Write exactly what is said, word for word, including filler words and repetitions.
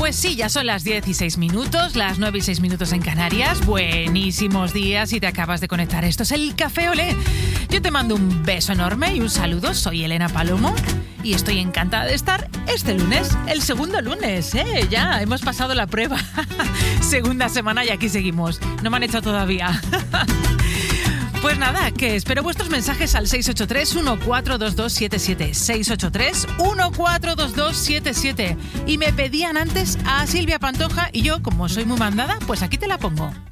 Pues sí, ya son las diez y seis minutos, las nueve y seis minutos en Canarias. Buenísimos días si te acabas de conectar. Esto es el Café Olé. Yo te mando un beso enorme y un saludo. Soy Elena Palomo y estoy encantada de estar este lunes, el segundo lunes, ¿eh? Ya hemos pasado la prueba. Segunda semana y aquí seguimos. No me han hecho todavía. Pues nada, que espero vuestros mensajes al seis ocho tres, uno cuatro dos dos siete siete, seis ocho tres, uno cuatro dos dos siete siete. Y me pedían antes a Silvia Pantoja y yo, como soy muy mandada, pues aquí te la pongo.